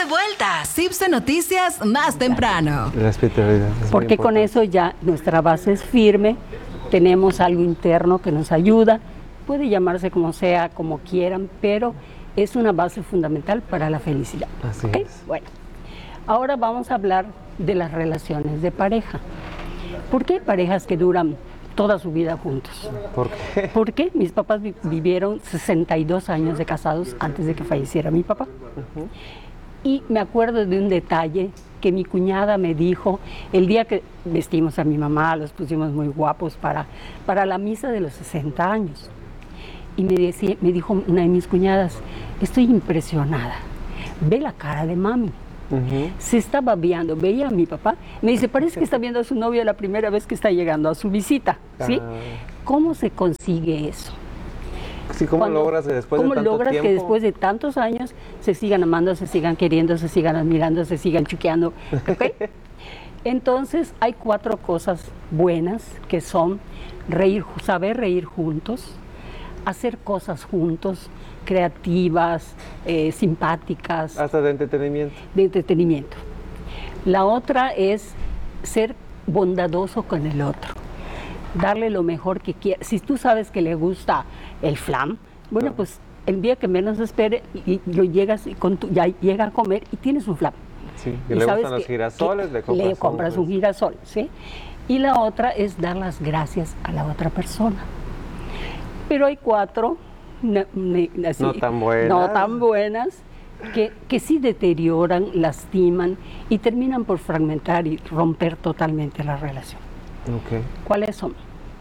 de vuelta. CIPSE Noticias más temprano. La espiritualidad es Porque con eso ya nuestra base es firme, tenemos algo interno que nos ayuda, puede llamarse como sea, como quieran, pero es una base fundamental para la felicidad. Así ¿Okay? es. Bueno, ahora vamos a hablar de las relaciones de pareja. ¿Por qué hay parejas que duran toda su vida juntos? ¿Por qué? Porque mis papás vivieron 62 años de casados antes de que falleciera mi papá. Y me acuerdo de un detalle que mi cuñada me dijo el día que vestimos a mi mamá, los pusimos muy guapos para la misa de los 60 años. Y me dijo una de mis cuñadas, estoy impresionada, ve la cara de mami. Se está babeando, veía a mi papá, me dice, parece que está viendo a su novia la primera vez que está llegando a su visita, ¿sí? ¿Cómo se consigue eso? Sí, ¿cómo logras que después de tanto logras tiempo? que después de tantos años se sigan amando, se sigan queriendo, se sigan admirando, se sigan chuqueando? ¿Okay? Entonces hay 4 cosas buenas que son saber reír juntos, hacer cosas juntos, creativas, simpáticas. Hasta de entretenimiento. De entretenimiento. La otra es ser bondadoso con el otro, darle lo mejor que quiera. Si tú sabes que le gusta el flan, bueno, pues el día que menos espere, y lo llegas y ya llega a comer y tienes un flan. Sí, y le gustan los girasoles, le compras un girasol, ¿sí? Y la otra es dar las gracias a la otra persona. Pero hay 4 no tan buenas, que sí deterioran, lastiman y terminan por fragmentar y romper totalmente la relación. ¿Cuáles son?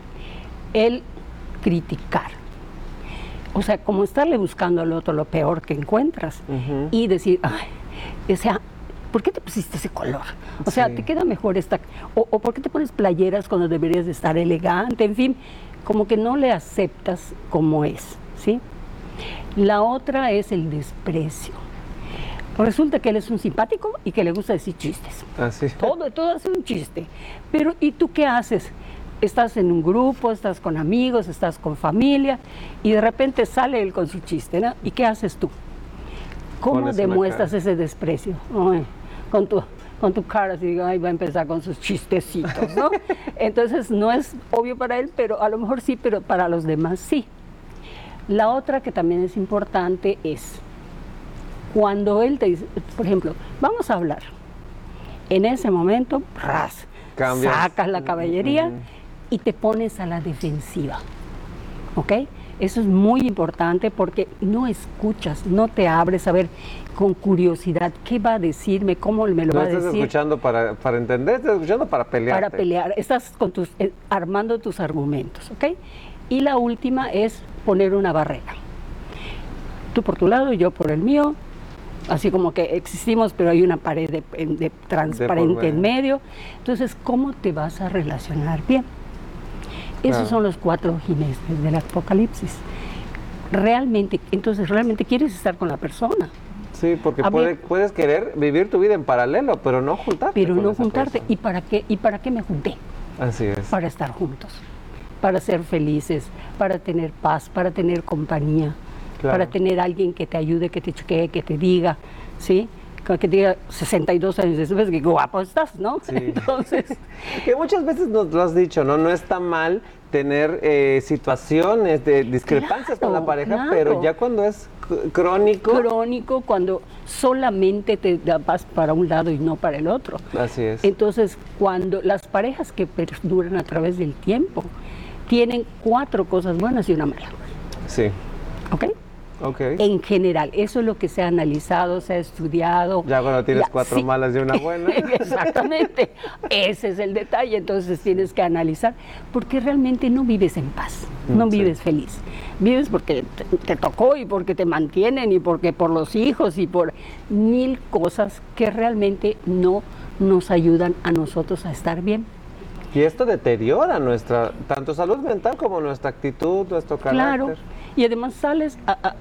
El criticar. O sea, como estarle buscando al otro lo peor que encuentras y decir, ay, o sea, ¿por qué te pusiste ese color? O sea, te queda mejor esta... O ¿por qué te pones playeras cuando deberías de estar elegante? En fin, como que no le aceptas como es, ¿sí? La otra es el desprecio. Resulta que él es un simpático y que le gusta decir chistes. Todo es un chiste. Pero, ¿y tú qué haces? Estás en un grupo, estás con amigos, estás con familia y de repente sale él con su chiste, ¿no? ¿Y qué haces tú? ¿Cómo demuestras ese desprecio? Ay, con tu cara así, ay, va a empezar con sus chistecitos, ¿no? Entonces no es obvio para él, pero a lo mejor sí, pero para los demás sí. La otra que también es importante es cuando él te dice, por ejemplo, vamos a hablar. En ese momento, sacas la caballería y te pones a la defensiva, ¿ok? Eso es muy importante porque no escuchas, no te abres a ver con curiosidad qué va a decirme, cómo me lo va a decir. No estás escuchando para entender, estás escuchando para pelear. Para pelear, estás armando tus argumentos, ¿ok? Y la última es poner una barrera. Tú por tu lado y yo por el mío. Así como que existimos, pero hay una pared de transparente en medio. Entonces, ¿cómo te vas a relacionar bien? Esos son los 4 jinetes del apocalipsis. Realmente quieres estar con la persona. Sí, porque puedes querer vivir tu vida en paralelo, pero no juntarte. ¿Y para qué me junté? Así es. Para estar juntos, para ser felices, para tener paz, para tener compañía. Claro. Para tener alguien que te ayude, que te choquee, que te diga, ¿sí? Que te diga 62 años después, que guapo estás, ¿no? Sí. Entonces... que muchas veces nos lo has dicho, ¿no? No está mal tener situaciones de discrepancias con la pareja, pero ya cuando es crónico... Crónico, cuando solamente te vas para un lado y no para el otro. Así es. Entonces, cuando las parejas que perduran a través del tiempo tienen 4 cosas buenas y una mala. Sí. ¿Ok? En general, eso es lo que se ha analizado, se ha estudiado. Ya cuando tienes 4 malas y una buena. Exactamente, ese es el detalle, entonces tienes que analizar, porque realmente no vives en paz, no vives feliz. Vives porque te tocó y porque te mantienen y porque por los hijos y por 1000 cosas que realmente no nos ayudan a nosotros a estar bien. Y esto deteriora nuestra, tanto salud mental como nuestra actitud, nuestro carácter. Claro. Y además sales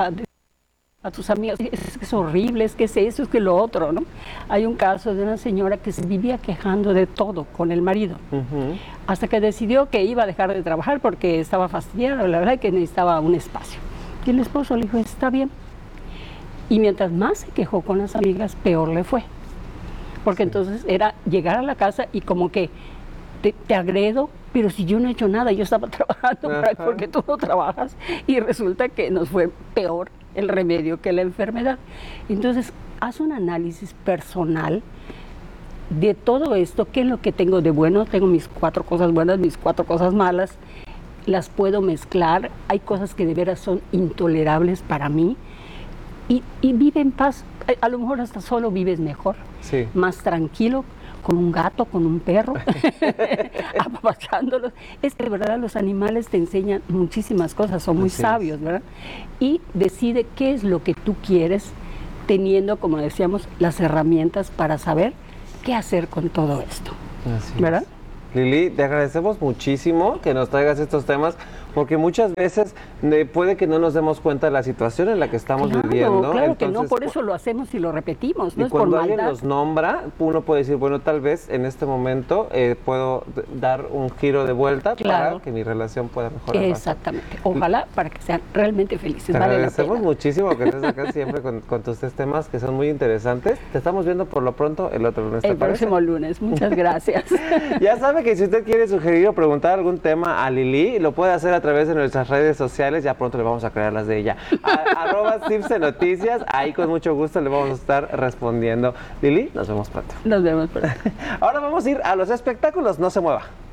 a tus amigos, es que es horrible, es que es eso, es que lo otro, ¿no? Hay un caso de una señora que se vivía quejando de todo con el marido, hasta que decidió que iba a dejar de trabajar porque estaba fastidiada, la verdad, que necesitaba un espacio. Y el esposo le dijo, está bien. Y mientras más se quejó con las amigas, peor le fue. Porque entonces era llegar a la casa y como que te agredo, pero si yo no he hecho nada, yo estaba trabajando, porque tú no trabajas, y resulta que nos fue peor el remedio que la enfermedad. Entonces, haz un análisis personal de todo esto, qué es lo que tengo de bueno. Tengo mis 4 cosas buenas, mis 4 cosas malas, las puedo mezclar. Hay cosas que de veras son intolerables para mí, y vive en paz. A lo mejor hasta solo vives mejor, sí, más tranquilo, con un gato, con un perro, apapachándolos. Es que de verdad los animales te enseñan muchísimas cosas, son muy sabios, ¿verdad? Y decide qué es lo que tú quieres, teniendo, como decíamos, las herramientas para saber qué hacer con todo esto. Así ¿verdad? Es. Lili, te agradecemos muchísimo que nos traigas estos temas, porque muchas veces puede que no nos demos cuenta de la situación en la que estamos viviendo. Claro. Entonces, que no, por eso lo hacemos y lo repetimos, no y es por cuando maldad. alguien los nombra, uno puede decir, bueno, tal vez en este momento puedo dar un giro de vuelta para que mi relación pueda mejorar. Exactamente. Ojalá para que sean realmente felices. Te agradecemos muchísimo que estés acá siempre con tus 3 temas que son muy interesantes. Te estamos viendo por lo pronto el otro lunes. El próximo lunes. Muchas gracias. Ya sabe que si usted quiere sugerir o preguntar algún tema a Lili, lo puede hacer a través de nuestras redes sociales. Ya pronto le vamos a crear las de ella. @Cipse Noticias. Ahí con mucho gusto le vamos a estar respondiendo. Lili, nos vemos pronto. Nos vemos pronto. Ahora vamos a ir a los espectáculos. No se mueva.